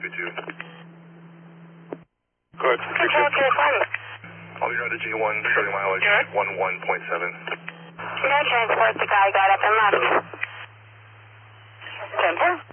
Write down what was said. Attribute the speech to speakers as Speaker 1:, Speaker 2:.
Speaker 1: Go ahead.
Speaker 2: Control to your phone.
Speaker 1: I'll be right at G1, showing mileage 11.7.
Speaker 2: No transport, the guy got up and left. 10-4.